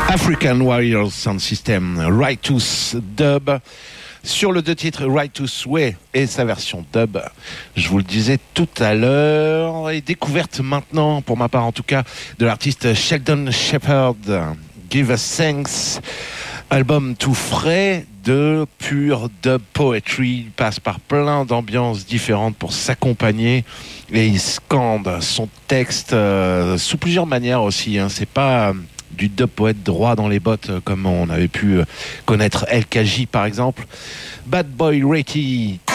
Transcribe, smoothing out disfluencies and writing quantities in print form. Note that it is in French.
African Warriors Sound System, Righteous Dub, sur le deux titres Righteous Way et sa version dub. Je vous le disais tout à l'heure, et découverte maintenant, pour ma part en tout cas, de l'artiste Sheldon Shepherd, Give Us Thanks, album tout frais de pure dub poetry. Il passe par plein d'ambiances différentes pour s'accompagner et il scande son texte sous plusieurs manières aussi. C'est pas du dub poète droit dans les bottes comme on avait pu connaître LKJ par exemple. Bad Boy Ratty